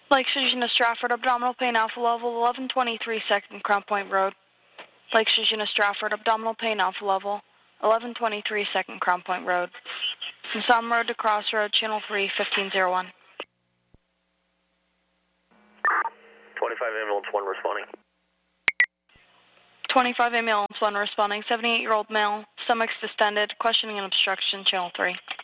Lakeshore Unit Stratford, abdominal pain, alpha level, 1123 2nd Crown Point Road. Lakeshore Unit Stratford, abdominal pain, alpha level, 1123 2nd Crown Point Road. From Salmon Road to Crossroad, Channel 3, 1501. 25 ambulance 1 responding. 25 ambulance 1 responding, 78-year-old male, stomachs distended, questioning and obstruction, Channel 3.